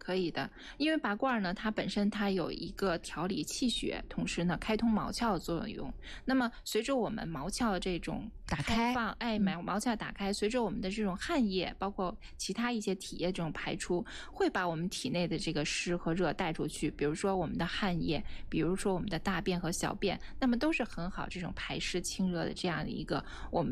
可以的，因为拔罐呢，它本身它有一个调理气血，同时呢开通毛窍的作用。那么随着我们毛窍的这种打开， 毛窍打开，随着我们的这种汗液，包括其他一些体液这种排出，会把我们体内的这个湿和热带出去。比如说我们的汗液，比如说我们的大便和小便，那么都是很好这种排湿清热的这样的一个我们